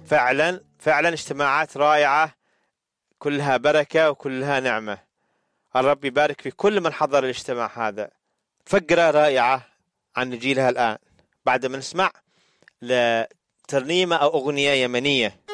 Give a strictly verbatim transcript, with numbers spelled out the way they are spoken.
فعلا فعلا اجتماعات رائعة، كلها بركة وكلها نعمة. الرب يبارك في كل من حضر الاجتماع هذا. فقرة رائعة عن نجيلها الآن بعد ما نسمع لترنيمة أو أغنية يمنية.